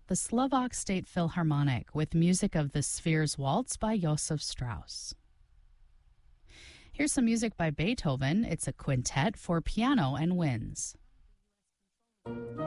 the Slovak State Philharmonic with music of the Spheres Waltz by Josef Strauss. Here's some music by Beethoven. It's a quintet for piano and winds.